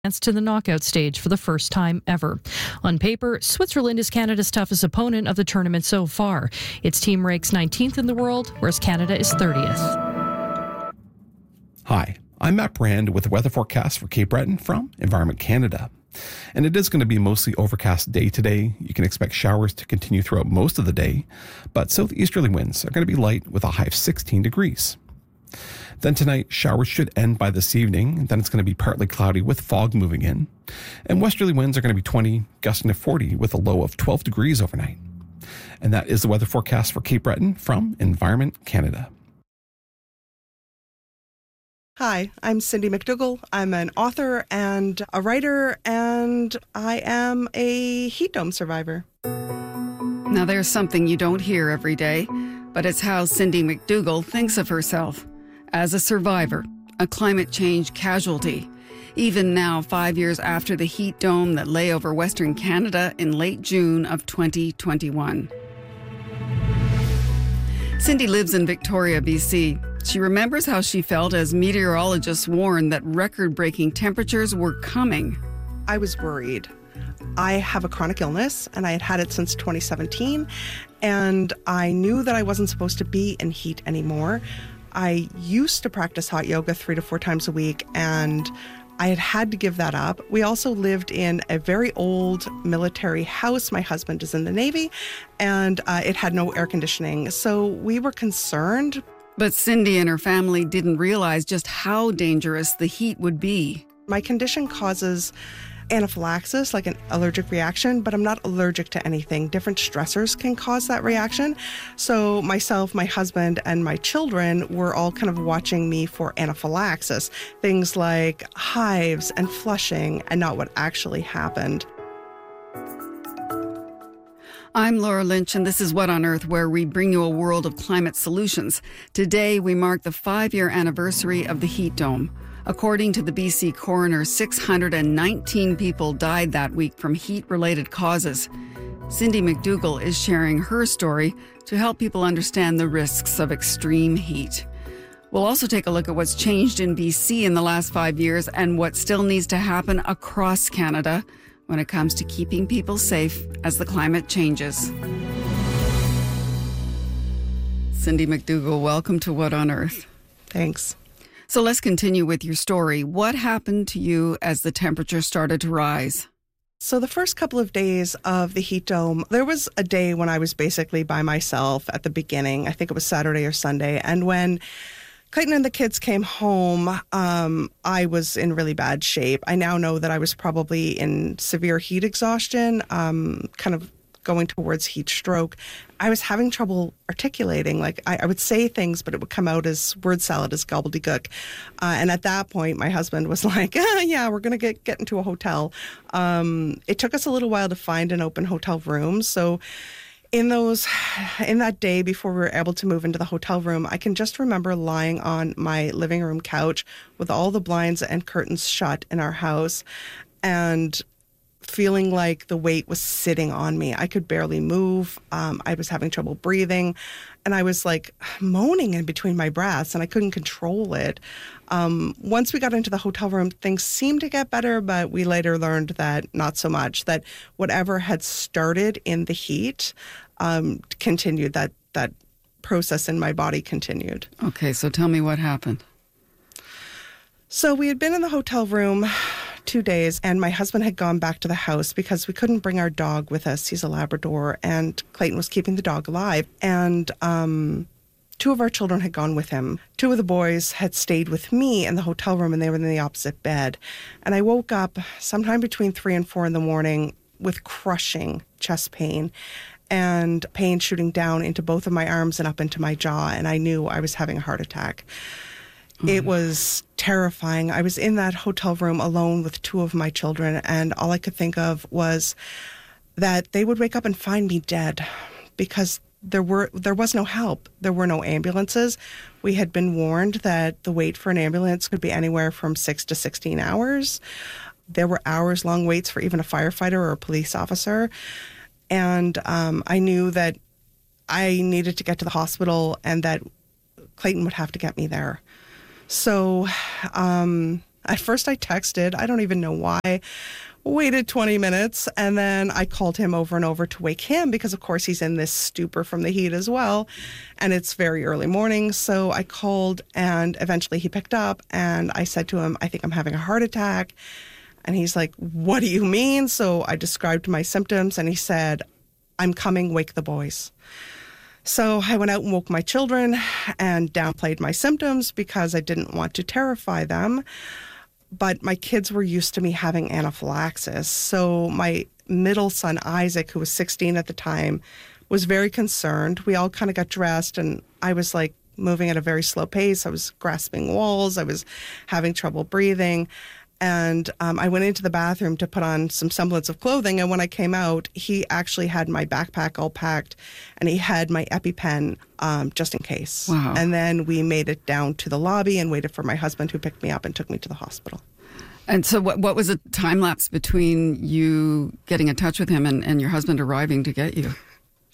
advanced to the knockout stage for the first time ever. On paper, Switzerland is Canada's toughest opponent of the tournament so far. Its team ranks 19th in the world, whereas Canada is 30th. Hi, I'm Matt Brand with the weather forecast for Cape Breton from Environment Canada. And it is going to be a mostly overcast day today. You can expect showers to continue throughout most of the day, but southeasterly winds are going to be light with a high of 16 degrees. Then tonight, showers should end by this evening. Then it's going to be partly cloudy with fog moving in. And westerly winds are going to be 20, gusting to 40 with a low of 12 degrees overnight. And that is the weather forecast for Cape Breton from Environment Canada. Hi, I'm Cindy McDougall. I'm an author and a writer, and I am a heat dome survivor. Now there's something you don't hear every day, but it's how Cindy McDougall thinks of herself. As a survivor, a climate change casualty. Even now, 5 years after the heat dome that lay over Western Canada in late June of 2021. Cindy lives in Victoria, BC. She remembers how she felt as meteorologists warned that record-breaking temperatures were coming. I was worried. I have a chronic illness, and I had had it since 2017, and I knew that I wasn't supposed to be in heat anymore. I used to practice hot yoga 3 to 4 times a week, and I had to give that up. We also lived in a very old military house. My husband is in the Navy, and it had no air conditioning. So we were concerned. But Cindy and her family didn't realize just how dangerous the heat would be. My condition causes anaphylaxis, like an allergic reaction, but I'm not allergic to anything. Different stressors can cause that reaction. So myself, my husband, and my children were all kind of watching me for anaphylaxis, things like hives and flushing, and not what actually happened. I'm Laura Lynch, and this is What on Earth, where we bring you a world of climate solutions. Today, we mark the 5-year anniversary of the heat dome. According to the BC coroner, 619 people died that week from heat-related causes. Cindy McDougall is sharing her story to help people understand the risks of extreme heat. We'll also take a look at what's changed in BC in the last 5 years and what still needs to happen across Canada when it comes to keeping people safe as the climate changes. Cindy McDougall, welcome to What on Earth. Thanks. So let's continue with your story. What happened to you as the temperature started to rise? So the first couple of days of the heat dome, there was a day when I was basically by myself at the beginning. I think it was Saturday or Sunday. And when Clayton and the kids came home, I was in really bad shape. I now know that I was probably in severe heat exhaustion, kind of going towards heat stroke. I was having trouble articulating. Like I would say things, but it would come out as word salad, as gobbledygook. And at that point, my husband was like, yeah, we're going to get into a hotel. It took us a little while to find an open hotel room. So in that day before we were able to move into the hotel room, I can just remember lying on my living room couch with all the blinds and curtains shut in our house and feeling like the weight was sitting on me. I could barely move. I was having trouble breathing, and I was like moaning in between my breaths, and I couldn't control it. Once we got into the hotel room, things seemed to get better, but we later learned that not so much, that whatever had started in the heat continued, that process in my body continued. Okay, so tell me what happened. So we had been in the hotel room 2 days, and my husband had gone back to the house because we couldn't bring our dog with us. He's a Labrador, and Clayton was keeping the dog alive. And 2 of our children had gone with him. 2 of the boys had stayed with me in the hotel room, and they were in the opposite bed. And I woke up sometime between 3 and 4 in the morning with crushing chest pain and pain shooting down into both of my arms and up into my jaw, and I knew I was having a heart attack. It was terrifying. I was in that hotel room alone with 2 of my children, and all I could think of was that they would wake up and find me dead because there was no help. There were no ambulances. We had been warned that the wait for an ambulance could be anywhere from 6 to 16 hours. There were hours-long waits for even a firefighter or a police officer. And I knew that I needed to get to the hospital and that Clayton would have to get me there. So At first I texted. I don't even know why. Waited 20 minutes, and then I called him over and over to wake him because, of course, he's in this stupor from the heat as well, and it's very early morning. So I called, and eventually he picked up, and I said to him, I think I'm having a heart attack. And he's like, what do you mean? So I described my symptoms, and he said, I'm coming, wake the boys. So I went out and woke my children and downplayed my symptoms because I didn't want to terrify them. But my kids were used to me having anaphylaxis. So my middle son, Isaac, who was 16 at the time, was very concerned. We all kind of got dressed, and I was like moving at a very slow pace. I was grasping walls. I was having trouble breathing. And I went into the bathroom to put on some semblance of clothing. And when I came out, he actually had my backpack all packed, and he had my EpiPen just in case. Wow. And then we made it down to the lobby and waited for my husband, who picked me up and took me to the hospital. And so what was the time lapse between you getting in touch with him and your husband arriving to get you?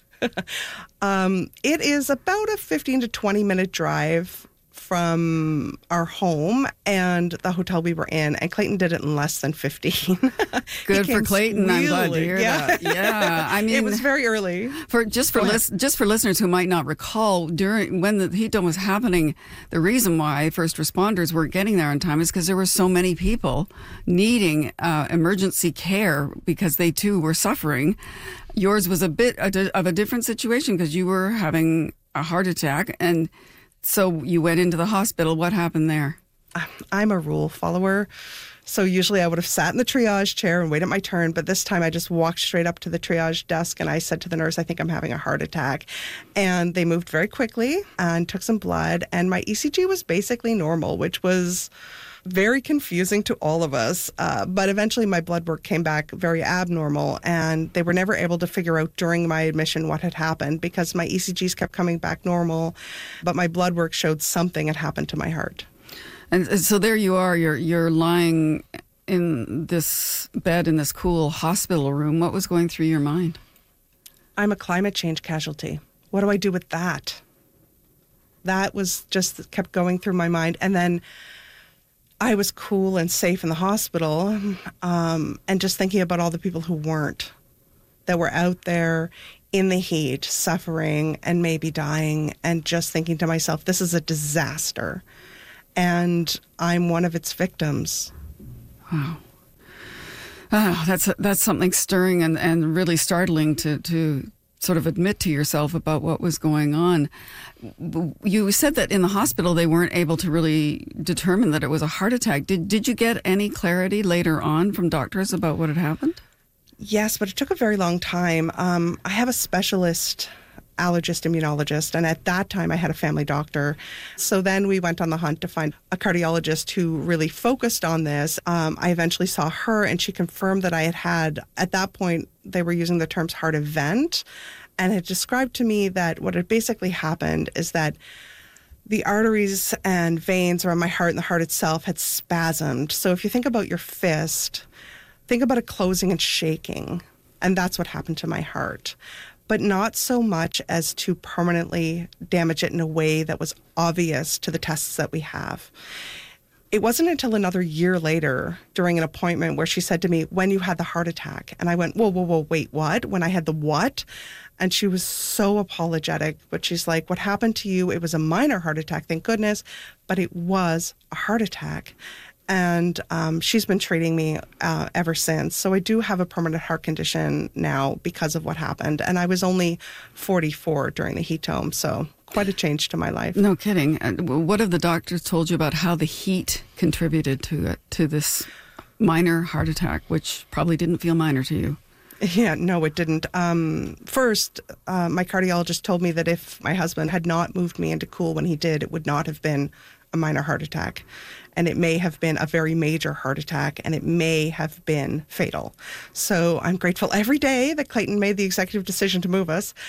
It is about a 15 to 20 minute drive from our home and the hotel we were in, and Clayton did it in less than 15. Good for Clayton. I'm glad to hear that. Yeah, I mean, it was very early. For listeners who might not recall, during when the heat dome was happening, the reason why first responders weren't getting there on time is because there were so many people needing emergency care because they too were suffering. Yours was a bit of a different situation because you were having a heart attack, and so you went into the hospital. What happened there? I'm a rule follower. So usually I would have sat in the triage chair and waited my turn. But this time I just walked straight up to the triage desk and I said to the nurse, I think I'm having a heart attack. And they moved very quickly and took some blood. And my ECG was basically normal, which was very confusing to all of us. But eventually my blood work came back very abnormal, and they were never able to figure out during my admission what had happened because my ECGs kept coming back normal, but my blood work showed something had happened to my heart. And so there you are, you're lying in this bed in this cool hospital room. What was going through your mind? I'm a climate change casualty. What do I do with that? That was just kept going through my mind. And then I was cool and safe in the hospital, and just thinking about all the people who weren't, that were out there in the heat, suffering and maybe dying, and just thinking to myself, this is a disaster, and I'm one of its victims. Wow. Oh, that's something stirring and really startling to sort of admit to yourself about what was going on. You said that in the hospital they weren't able to really determine that it was a heart attack. Did you get any clarity later on from doctors about what had happened? Yes, but it took a very long time. I have a specialist allergist immunologist, and at that time I had a family doctor. So then we went on the hunt to find a cardiologist who really focused on this. I eventually saw her, and she confirmed that I had, at that point, they were using the terms heart event, and it described to me that what had basically happened is that the arteries and veins around my heart and the heart itself had spasmed. So if you think about your fist, think about it closing and shaking, and that's what happened to my heart. But not so much as to permanently damage it in a way that was obvious to the tests that we have. It wasn't until another year later, during an appointment, where she said to me, when you had the heart attack. And I went, whoa, wait, what? When I had the what? And she was so apologetic, but she's like, what happened to you? It was a minor heart attack, thank goodness, but it was a heart attack. And she's been treating me ever since. So I do have a permanent heart condition now because of what happened. And I was only 44 during the heat dome, so quite a change to my life. No kidding. What have the doctors told you about how the heat contributed to this minor heart attack, which probably didn't feel minor to you? Yeah, no, it didn't. First, my cardiologist told me that if my husband had not moved me into cool when he did, it would not have been a minor heart attack. And it may have been a very major heart attack, and it may have been fatal. So I'm grateful every day that Clayton made the executive decision to move us.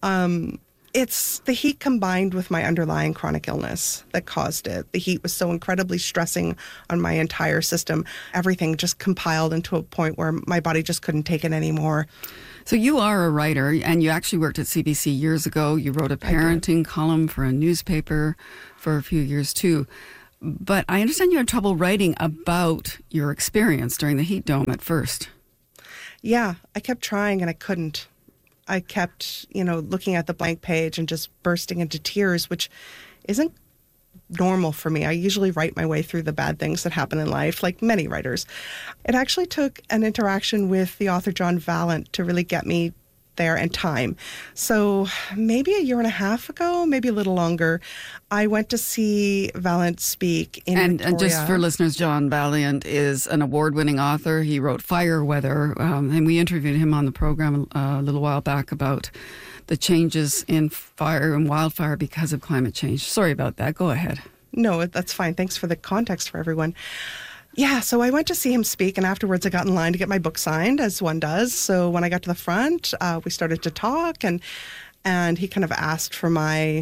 It's the heat combined with my underlying chronic illness that caused it. The heat was so incredibly stressing on my entire system. Everything just compiled into a point where my body just couldn't take it anymore. So you are a writer, and you actually worked at CBC years ago. You wrote a parenting column for a newspaper for a few years too. But I understand you had trouble writing about your experience during the heat dome at first. Yeah, I kept trying and I couldn't. I kept, looking at the blank page and just bursting into tears, which isn't normal for me. I usually write my way through the bad things that happen in life, like many writers. It actually took an interaction with the author John Vallant to really get me there, and time. So maybe a year and a half ago, maybe a little longer, I went to see Vallant speak in Victoria. And just for listeners, John Vallant is an award-winning author. He wrote Fire Weather, and we interviewed him on the program a little while back about the changes in fire and wildfire because of climate change. Sorry about that. Go ahead. No, that's fine. Thanks for the context for everyone. Yeah, so I went to see him speak, and afterwards I got in line to get my book signed, as one does. So when I got to the front, we started to talk, and he kind of asked for my,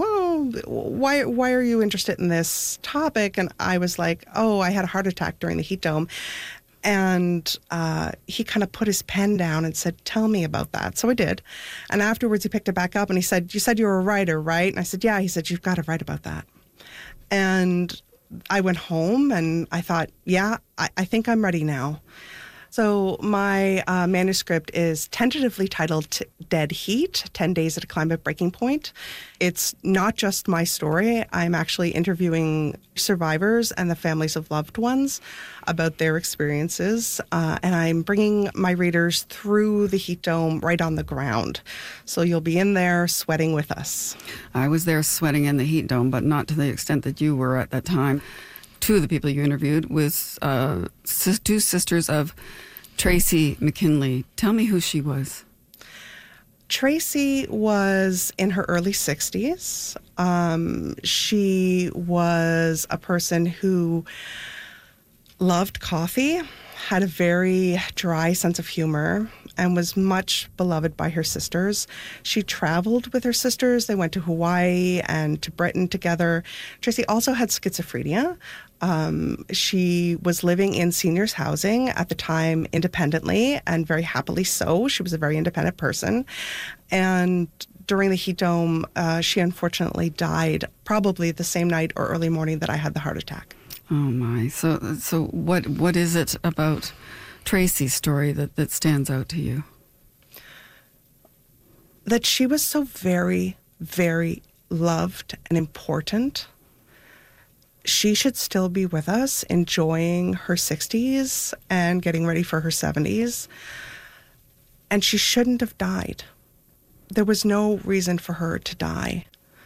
why are you interested in this topic? And I was like, I had a heart attack during the heat dome. And he kind of put his pen down and said, tell me about that. So I did. And afterwards he picked it back up and he said, you said you were a writer, right? And I said, yeah. He said, you've got to write about that. And I went home and I thought, yeah, I think I'm ready now. So my manuscript is tentatively titled Dead Heat, 10 Days at a Climate Breaking Point. It's not just my story. I'm actually interviewing survivors and the families of loved ones about their experiences. And I'm bringing my readers through the heat dome right on the ground. So you'll be in there sweating with us. I was there sweating in the heat dome, but not to the extent that you were at that time. Two of the people you interviewed was two sisters of Tracy McKinley. Tell me who she was. Tracy was in her early 60s. She was a person who loved coffee, had a very dry sense of humor, and was much beloved by her sisters. She traveled with her sisters. They went to Hawaii and to Britain together. Tracy also had schizophrenia. She was living in seniors housing at the time independently, and very happily so. She was a very independent person. And during the heat dome, she unfortunately died probably the same night or early morning that I had the heart attack. Oh my. So what is it about Tracy's story that stands out to you? That she was so very, very loved and important. She should still be with us, enjoying her 60s and getting ready for her 70s. And she shouldn't have died. There was no reason for her to die.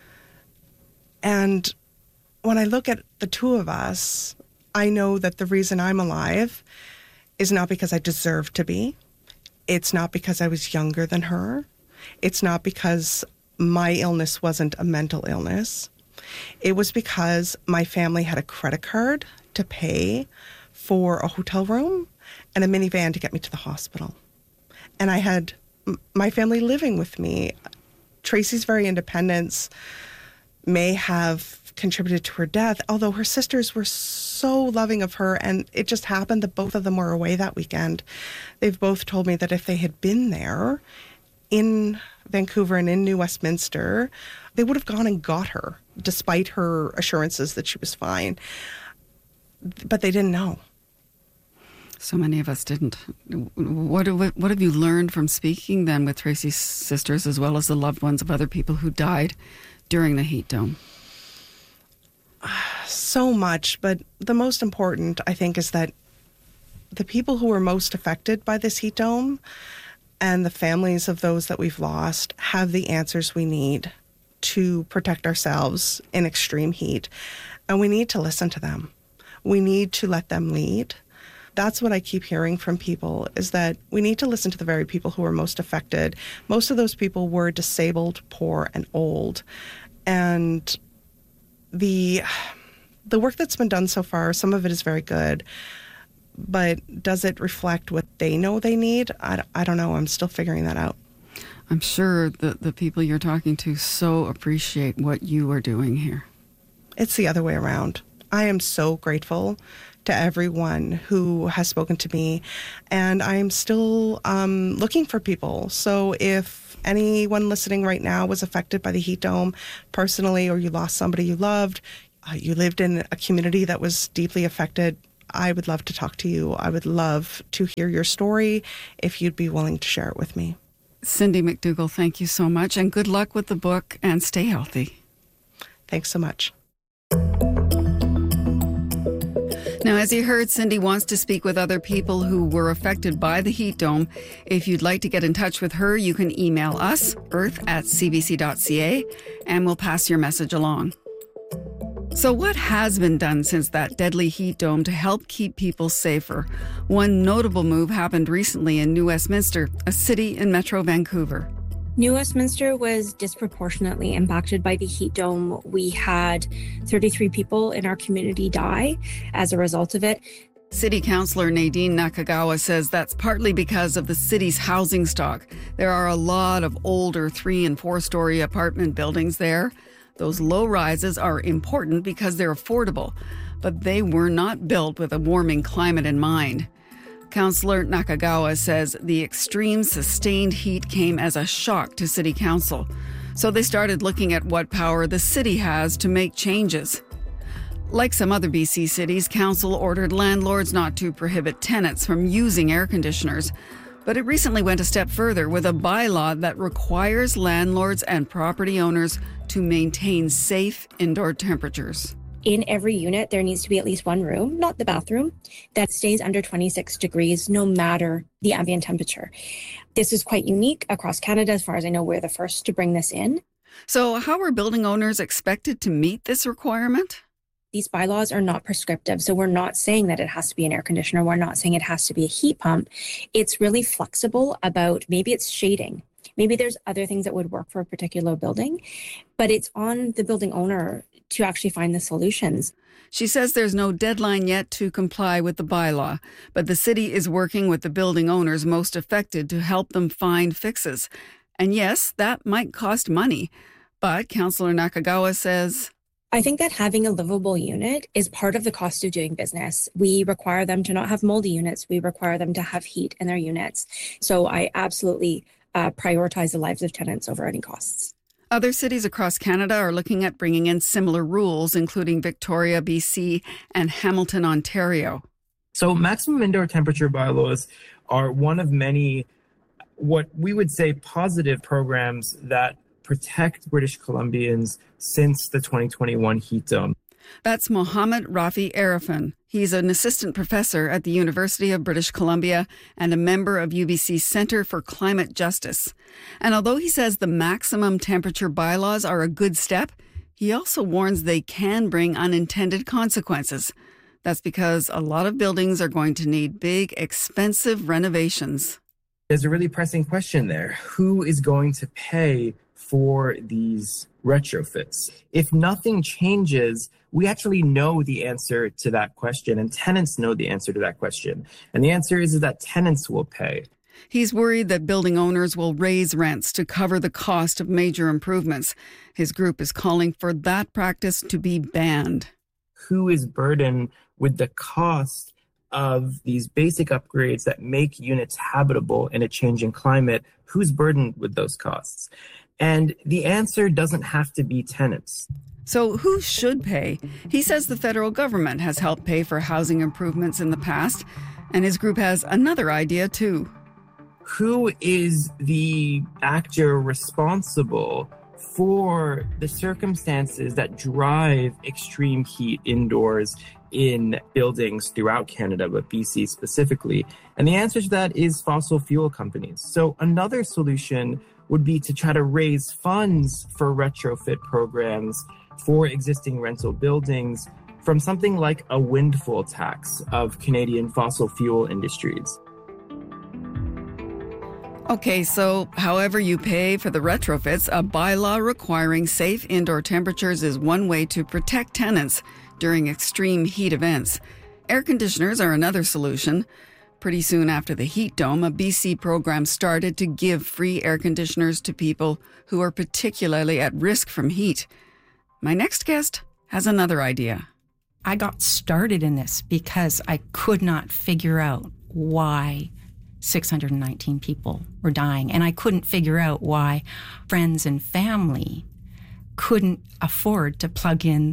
And when I look at the two of us, I know that the reason I'm alive is not because I deserve to be. It's not because I was younger than her. It's not because my illness wasn't a mental illness. It was because my family had a credit card to pay for a hotel room and a minivan to get me to the hospital. And I had my family living with me. Tracy's very independence may have contributed to her death, although her sisters were so loving of her, and it just happened that both of them were away that weekend. They've both told me that if they had been there in Vancouver and in New Westminster, they would have gone and got her, despite her assurances that she was fine. But they didn't know. So many of us didn't. What have you learned from speaking then with Tracy's sisters, as well as the loved ones of other people who died during the heat dome? So much, but the most important, I think, is that the people who were most affected by this heat dome and the families of those that we've lost have the answers we need to protect ourselves in extreme heat. And we need to listen to them. We need to let them lead. That's what I keep hearing from people, is that we need to listen to the very people who are most affected. Most of those people were disabled, poor, and old. And the work that's been done so far, some of it is very good, but does it reflect what they know they need? I don't know. I'm still figuring that out. I'm sure the people you're talking to so appreciate what you are doing here. It's the other way around. I am so grateful to everyone who has spoken to me, and I'm still looking for people. So if anyone listening right now was affected by the heat dome personally, or you lost somebody you loved, you lived in a community that was deeply affected, I would love to talk to you. I would love to hear your story if you'd be willing to share it with me. Cindy McDougall, thank you so much, and good luck with the book, and stay healthy. Thanks so much. Now, as you heard, Cindy wants to speak with other people who were affected by the heat dome. If you'd like to get in touch with her, you can email us, earth@cbc.ca, and we'll pass your message along. So what has been done since that deadly heat dome to help keep people safer? One notable move happened recently in New Westminster, a city in Metro Vancouver. New Westminster was disproportionately impacted by the heat dome. We had 33 people in our community die as a result of it. City Councillor Nadine Nakagawa says that's partly because of the city's housing stock. There are a lot of older 3- and 4-story apartment buildings there. Those low rises are important because they're affordable, but they were not built with a warming climate in mind. Councillor Nakagawa says the extreme sustained heat came as a shock to City Council. So they started looking at what power the city has to make changes. Like some other BC cities, Council ordered landlords not to prohibit tenants from using air conditioners. But it recently went a step further with a bylaw that requires landlords and property owners to maintain safe indoor temperatures. In every unit, there needs to be at least one room, not the bathroom, that stays under 26 degrees no matter the ambient temperature. This is quite unique across Canada. As far as I know, we're the first to bring this in. So how are building owners expected to meet this requirement? These bylaws are not prescriptive, so we're not saying that it has to be an air conditioner. We're not saying it has to be a heat pump. It's really flexible about maybe it's shading. Maybe there's other things that would work for a particular building, but it's on the building owner to actually find the solutions. She says there's no deadline yet to comply with the bylaw, but the city is working with the building owners most affected to help them find fixes. And yes, that might cost money, but Councillor Nakagawa says, I think that having a livable unit is part of the cost of doing business. We require them to not have moldy units. We require them to have heat in their units. So I absolutely prioritize the lives of tenants over any costs. Other cities across Canada are looking at bringing in similar rules, including Victoria, BC, and Hamilton, Ontario. So maximum indoor temperature bylaws are one of many, what we would say, positive programs that protect British Columbians since the 2021 heat dome. That's Mohammed Rafi Arifin. He's an assistant professor at the University of British Columbia and a member of UBC's Centre for Climate Justice. And although he says the maximum temperature bylaws are a good step, he also warns they can bring unintended consequences. That's because a lot of buildings are going to need big, expensive renovations. There's a really pressing question there. Who is going to pay for these retrofits? If nothing changes, we actually know the answer to that question, and tenants know the answer to that question. And the answer is that tenants will pay. He's worried that building owners will raise rents to cover the cost of major improvements. His group is calling for that practice to be banned. Who is burdened with the cost of these basic upgrades that make units habitable in a changing climate? Who's burdened with those costs? And the answer doesn't have to be tenants. So who should pay? He says the federal government has helped pay for housing improvements in the past, and his group has another idea too. Who is the actor responsible for the circumstances that drive extreme heat indoors in buildings throughout Canada, but BC specifically? And the answer to that is fossil fuel companies. So another solution would be to try to raise funds for retrofit programs for existing rental buildings from something like a windfall tax of Canadian fossil fuel industries. Okay, so however you pay for the retrofits, a bylaw requiring safe indoor temperatures is one way to protect tenants during extreme heat events. Air conditioners are another solution. Pretty soon after the heat dome, a BC program started to give free air conditioners to people who are particularly at risk from heat. My next guest has another idea. I got started in this because I could not figure out why 619 people were dying. And I couldn't figure out why friends and family couldn't afford to plug in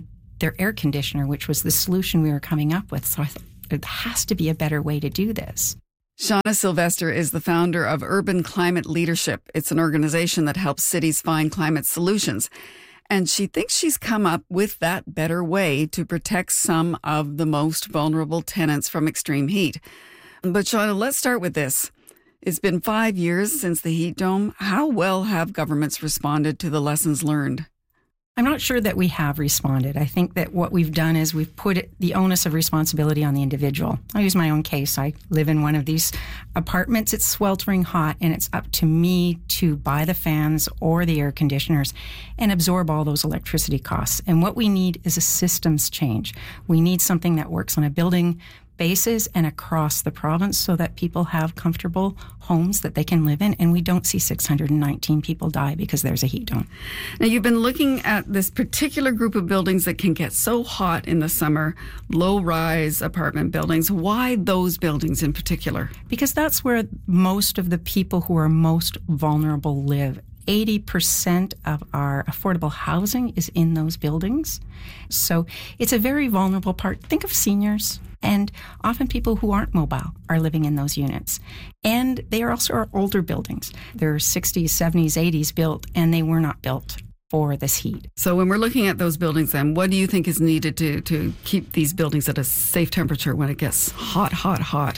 their air conditioner, which was the solution we were coming up with. So I thought there has to be a better way to do this. Shauna Sylvester is the founder of Urban Climate Leadership. It's an organization that helps cities find climate solutions. And she thinks she's come up with that better way to protect some of the most vulnerable tenants from extreme heat. But Shauna, let's start with this. It's been 5 years since the heat dome. How well have governments responded to the lessons learned? I'm not sure that we have responded. I think that what we've done is we've put the onus of responsibility on the individual. I'll use my own case. I live in one of these apartments. It's sweltering hot, and it's up to me to buy the fans or the air conditioners and absorb all those electricity costs. And what we need is a systems change. We need something that works on a building basis and across the province so that people have comfortable homes that they can live in, and we don't see 619 people die because there's a heat dome. Now, you've been looking at this particular group of buildings that can get so hot in the summer, low-rise apartment buildings. Why those buildings in particular? Because that's where most of the people who are most vulnerable live. 80% of our affordable housing is in those buildings. So it's a very vulnerable part. Think of seniors. And often people who aren't mobile are living in those units. And they are also our older buildings. They're 60s, 70s, 80s built, and they were not built for this heat. So when we're looking at those buildings then, what do you think is needed to keep these buildings at a safe temperature when it gets hot, hot, hot?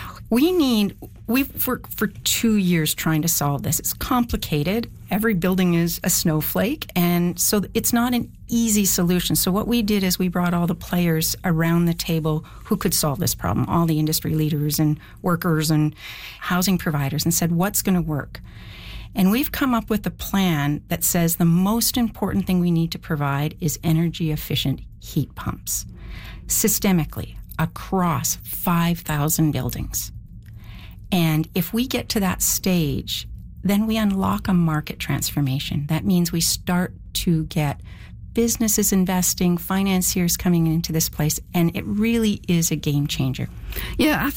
We've worked for 2 years trying to solve this. It's complicated. Every building is a snowflake, and so it's not an easy solution. So what we did is we brought all the players around the table who could solve this problem, all the industry leaders and workers and housing providers, and said, what's going to work? And we've come up with a plan that says the most important thing we need to provide is energy-efficient heat pumps, systemically, across 5,000 buildings. And if we get to that stage, then we unlock a market transformation. That means we start to get businesses investing, financiers coming into this place, and it really is a game changer. Yeah,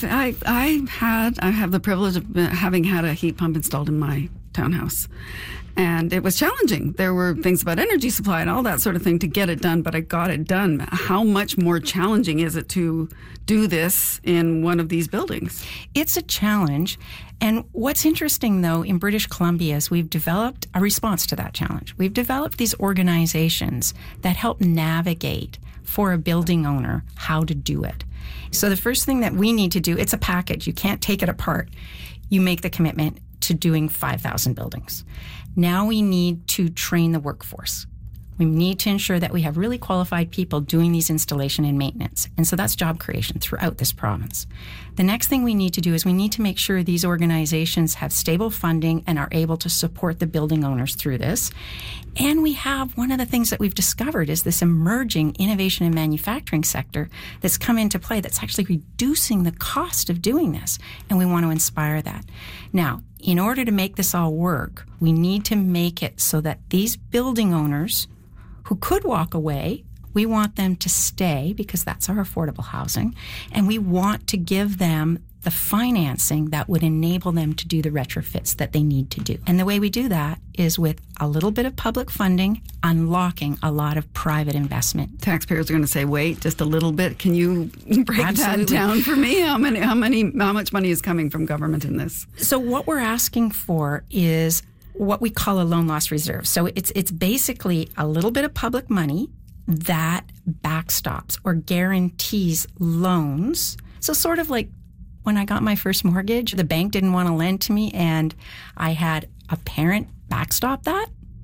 I have the privilege of having had a heat pump installed in my townhouse. And it was challenging. There were things about energy supply and all that sort of thing to get it done, but I got it done. How much more challenging is it to do this in one of these buildings? It's a challenge. And what's interesting, though, in British Columbia is we've developed a response to that challenge. We've developed these organizations that help navigate for a building owner how to do it. So the first thing that we need to do, it's a package. You can't take it apart. You make the commitment to doing 5,000 buildings. Now we need to train the workforce. We need to ensure that we have really qualified people doing these installation and maintenance. And so that's job creation throughout this province. The next thing we need to do is we need to make sure these organizations have stable funding and are able to support the building owners through this. And we have one of the things that we've discovered is this emerging innovation and manufacturing sector that's come into play that's actually reducing the cost of doing this. And we want to inspire that. Now, in order to make this all work, we need to make it so that these building owners who could walk away, we want them to stay because that's our affordable housing, and we want to give them the financing that would enable them to do the retrofits that they need to do. And the way we do that is with a little bit of public funding, unlocking a lot of private investment. Taxpayers are going to say, wait, just a little bit. Can you break Absolutely. that down for me? How much money is coming from government in this? So what we're asking for is what we call a loan loss reserve. So it's basically a little bit of public money that backstops or guarantees loans. So sort of like when I got my first mortgage, the bank didn't want to lend to me, and I had a parent backstop that.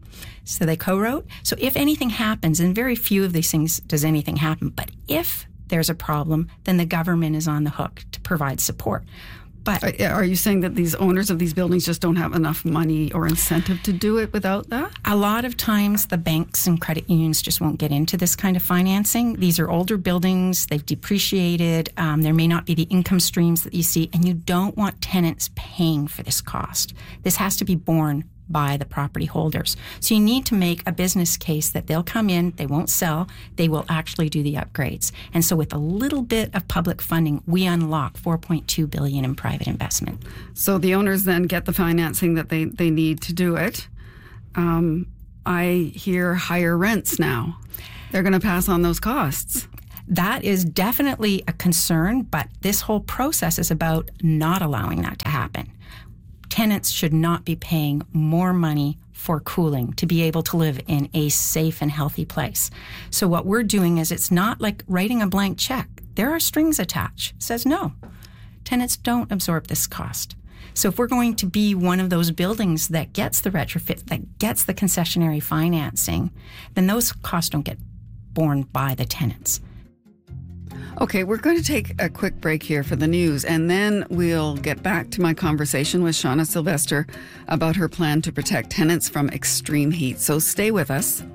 So they co-wrote. So if anything happens, and very few of these things does anything happen, but if there's a problem, then the government is on the hook to provide support. But are you saying that these owners of these buildings just don't have enough money or incentive to do it without that? A lot of times the banks and credit unions just won't get into this kind of financing. These are older buildings. They've depreciated. There may not be the income streams that you see, and you don't want tenants paying for this cost. This has to be borne by the property holders. So you need to make a business case that they'll come in, they won't sell, they will actually do the upgrades. And so with a little bit of public funding, we unlock $4.2 billion in private investment. So the owners then get the financing that they need to do it. I hear higher rents now. They're going to pass on those costs. That is definitely a concern, but this whole process is about not allowing that to happen. Tenants should not be paying more money for cooling to be able to live in a safe and healthy place. So what we're doing is it's not like writing a blank check. There are strings attached. It says no. Tenants don't absorb this cost. So if we're going to be one of those buildings that gets the retrofit, that gets the concessionary financing, then those costs don't get borne by the tenants. Okay, we're going to take a quick break here for the news, and then we'll get back to my conversation with Shauna Sylvester about her plan to protect tenants from extreme heat. So stay with us.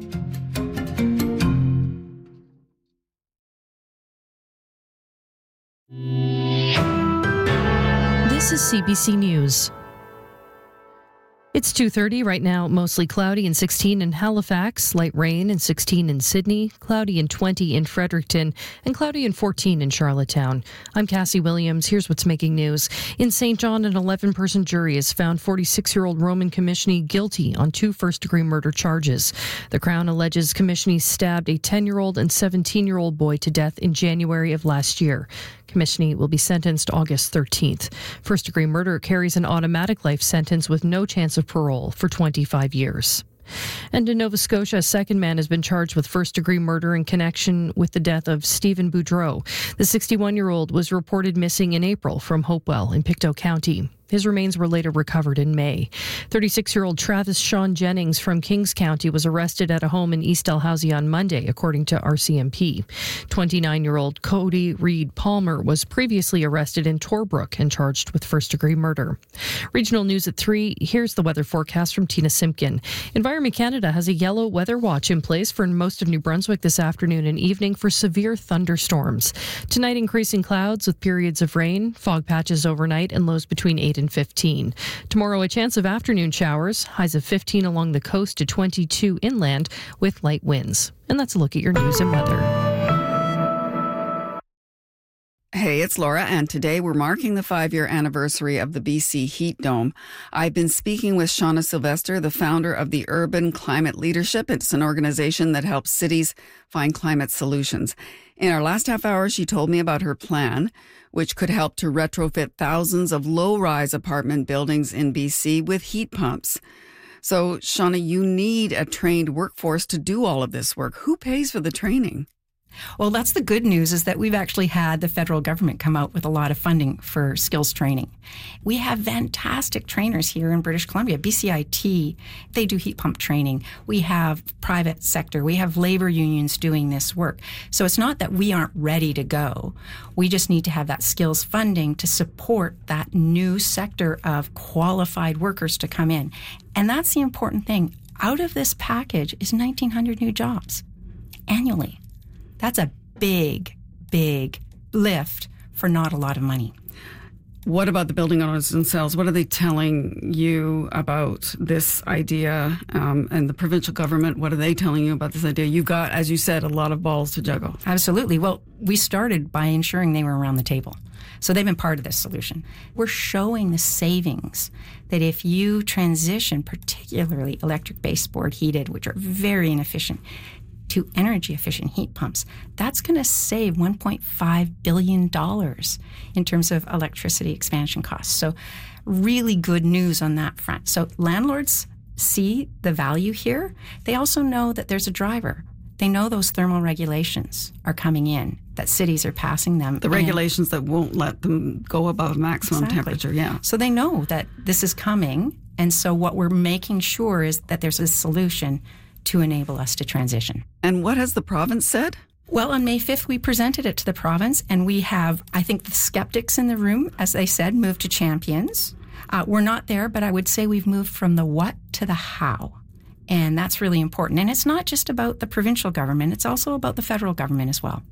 This is CBC News. It's 2:30 right now, mostly cloudy and 16 in Halifax, light rain and 16 in Sydney, cloudy and 20 in Fredericton, and cloudy and 14 in Charlottetown. I'm Cassie Williams. Here's what's making news. In St. John, an 11-person jury has found 46-year-old Roman Commissioner guilty on 2 first-degree murder charges. The Crown alleges Commissioner stabbed a 10-year-old and 17-year-old boy to death in January of last year. Commissioner will be sentenced August 13th. First-degree murder carries an automatic life sentence with no chance of parole for 25 years. And in Nova Scotia, a second man has been charged with first-degree murder in connection with the death of Stephen Boudreau. The 61-year-old was reported missing in April from Hopewell in Pictou County. His remains were later recovered in May. 36-year-old Travis Sean Jennings from Kings County was arrested at a home in East Dalhousie on Monday, according to RCMP. 29-year-old Cody Reed Palmer was previously arrested in Torbrook and charged with first-degree murder. Regional news at 3. Here's the weather forecast from Tina Simpkin. Environment Canada has a yellow weather watch in place for most of New Brunswick this afternoon and evening for severe thunderstorms. Tonight, increasing clouds with periods of rain, fog patches overnight, and lows between 8 and 15. Tomorrow, a chance of afternoon showers, highs of 15 along the coast to 22 inland with light winds. And that's a look at your news and weather. Hey, it's Laura, and today we're marking the 5-year anniversary of the BC Heat Dome. I've been speaking with Shauna Sylvester, the founder of the Urban Climate Leadership. It's an organization that helps cities find climate solutions. In our last half hour, she told me about her plan, which could help to retrofit thousands of low-rise apartment buildings in BC with heat pumps. So, Shauna, you need a trained workforce to do all of this work. Who pays for the training? Well, that's the good news, is that we've actually had the federal government come out with a lot of funding for skills training. We have fantastic trainers here in British Columbia. BCIT, they do heat pump training. We have private sector. We have labor unions doing this work. So it's not that we aren't ready to go. We just need to have that skills funding to support that new sector of qualified workers to come in. And that's the important thing. Out of this package is 1,900 new jobs annually. That's a big, big lift for not a lot of money. What about the building owners themselves? What are they telling you about this idea? And the provincial government, what are they telling you about this idea? You've got, as you said, a lot of balls to juggle. Absolutely. Well, we started by ensuring they were around the table. So they've been part of this solution. We're showing the savings that if you transition, particularly electric baseboard heated, which are very inefficient, to energy-efficient heat pumps, that's going to save $1.5 billion in terms of electricity expansion costs. So really good news on that front. So landlords see the value here. They also know that there's a driver. They know those thermal regulations are coming in, that cities are passing them. The regulations that won't let them go above maximum temperature, yeah. So they know that this is coming, and so what we're making sure is that there's a solution to enable us to transition. And what has the province said? Well, on May 5th, we presented it to the province, and we have, I think, the skeptics in the room, as they said, moved to champions. We're not there, but I would say we've moved from the what to the how. And that's really important. And it's not just about the provincial government, it's also about the federal government as well.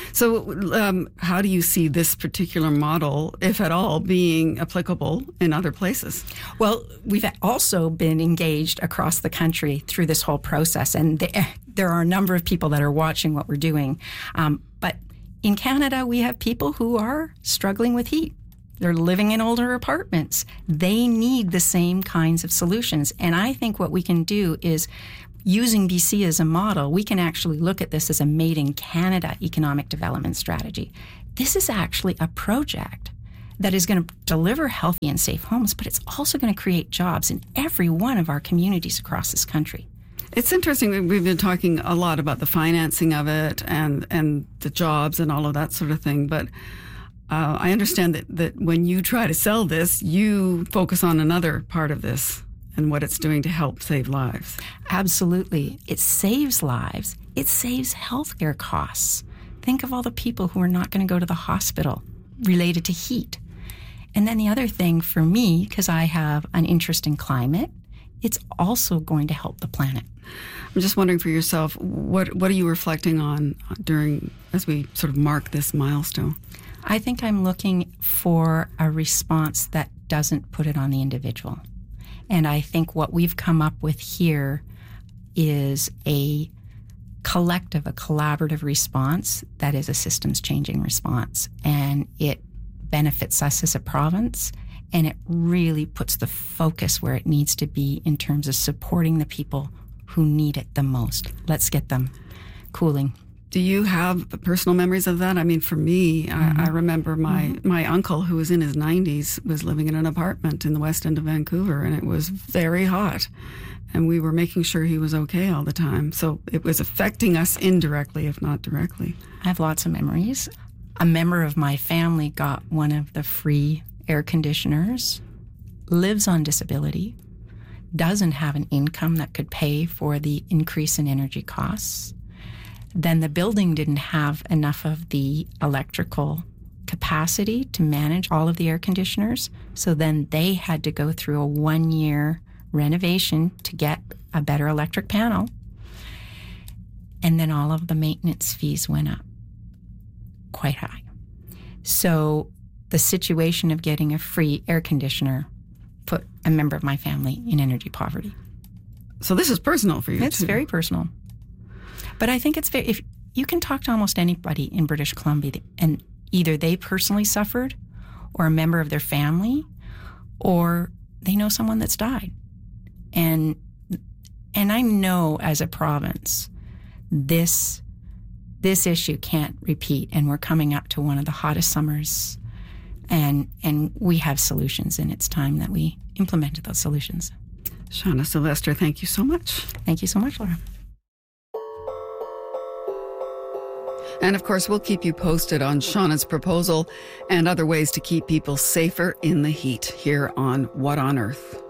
So how do you see this particular model, if at all, being applicable in other places? Well, we've also been engaged across the country through this whole process, and there are a number of people that are watching what we're doing. But in Canada, we have people who are struggling with heat. They're living in older apartments. They need the same kinds of solutions. And I think what we can do is using BC as a model, we can actually look at this as a made in Canada economic development strategy. This is actually a project that is going to deliver healthy and safe homes, but it's also going to create jobs in every one of our communities across this country. It's interesting. We've been talking a lot about the financing of it and the jobs and all of that sort of thing. But I understand that when you try to sell this, you focus on another part of this and what it's doing to help save lives. Absolutely. It saves lives. It saves healthcare costs. Think of all the people who are not going to go to the hospital related to heat. And then the other thing for me, because I have an interest in climate, it's also going to help the planet. I'm just wondering for yourself, what are you reflecting on as we sort of mark this milestone? I think I'm looking for a response that doesn't put it on the individual. And I think what we've come up with here is a collaborative response that is a systems changing response. And it benefits us as a province, and it really puts the focus where it needs to be in terms of supporting the people who need it the most. Let's get them cooling. Do you have personal memories of that? I mean, for me, I remember my uncle, who was in his 90s, was living in an apartment in the west end of Vancouver, and it was very hot. And we were making sure he was okay all the time. So it was affecting us indirectly, if not directly. I have lots of memories. A member of my family got one of the free air conditioners, lives on disability, doesn't have an income that could pay for the increase in energy costs. Then the building didn't have enough of the electrical capacity to manage all of the air conditioners. So then they had to go through a 1-year renovation to get a better electric panel. And then all of the maintenance fees went up quite high. So the situation of getting a free air conditioner put a member of my family in energy poverty. So this is personal for you, It's too. very personal. But I think if you can talk to almost anybody in British Columbia, and either they personally suffered, or a member of their family, or they know someone that's died. And I know as a province, this issue can't repeat, and we're coming up to one of the hottest summers, and we have solutions, and it's time that we implemented those solutions. Shauna Sylvester, thank you so much. Thank you so much, Laura. And of course, we'll keep you posted on Shauna's proposal and other ways to keep people safer in the heat here on What on Earth.